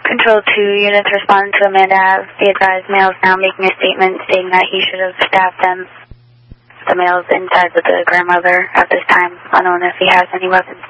Control 2 units responding to Amanda Ave. The advised male is now making a statement stating that he should have stabbed them. The male is inside with the grandmother at this time, unknown if he has any weapons.